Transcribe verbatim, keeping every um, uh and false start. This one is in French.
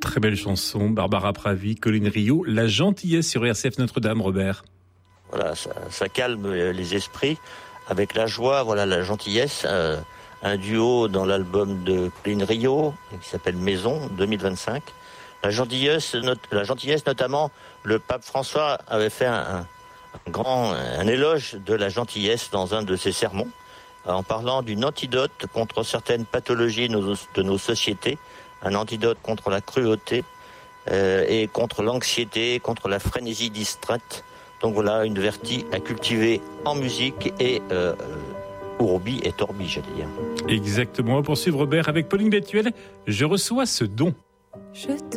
Très belle chanson, Barbara Pravi, Colline Rio, La gentillesse sur R C F Notre-Dame, Robert. Voilà, ça, ça calme les esprits avec la joie, voilà, la gentillesse. Euh, un duo dans l'album de Colline Rio qui s'appelle Maison deux mille vingt-cinq. La gentillesse, not, la gentillesse notamment, le pape François avait fait un, un grand un éloge de la gentillesse dans un de ses sermons, en parlant d'une antidote contre certaines pathologies de nos sociétés, un antidote contre la cruauté euh, et contre l'anxiété, contre la frénésie distraite. Donc voilà, une vertu à cultiver en musique et euh, urbi et torbi, j'allais dire. Exactement. On va poursuivre, Robert, avec Pauline Bétuel. Je reçois ce don. Je